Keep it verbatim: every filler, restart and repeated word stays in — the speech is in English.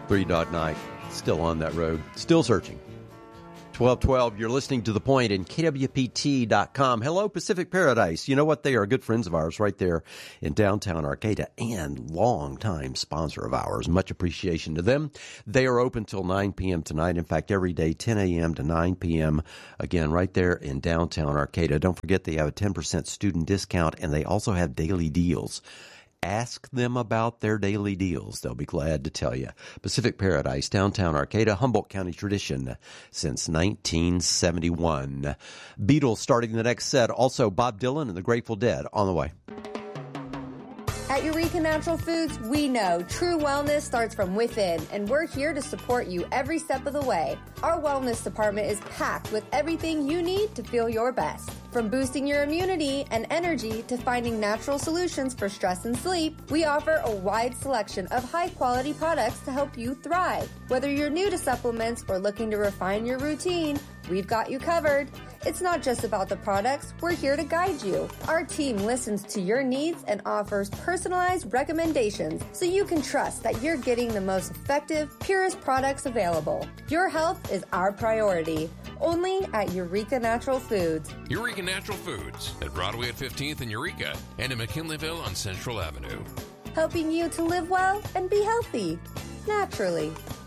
Three Dog Night, still on that road, still searching. twelve twelve, you're listening to The Point in K W P T dot com. Hello, Pacific Paradise. You know what? They are good friends of ours right there in downtown Arcata and longtime sponsor of ours. Much appreciation to them. They are open till nine p.m. tonight. In fact, every day, ten a.m. to nine p.m. Again, right there in downtown Arcata. Don't forget they have a ten percent student discount, and they also have daily deals. Ask them about their daily deals. They'll be glad to tell you. Pacific Paradise, downtown Arcata, Humboldt County tradition since nineteen seventy-one. Beatles starting the next set. Also, Bob Dylan and the Grateful Dead on the way. At Eureka Natural Foods, we know true wellness starts from within, and we're here to support you every step of the way. Our wellness department is packed with everything you need to feel your best. From boosting your immunity and energy to finding natural solutions for stress and sleep, we offer a wide selection of high-quality products to help you thrive. Whether you're new to supplements or looking to refine your routine, we've got you covered. It's not just about the products, we're here to guide you. Our team listens to your needs and offers personalized recommendations so you can trust that you're getting the most effective, purest products available. Your health is our priority. Only at Eureka Natural Foods. Eureka Natural Foods at Broadway at fifteenth in Eureka and in McKinleyville on Central Avenue. Helping you to live well and be healthy, naturally.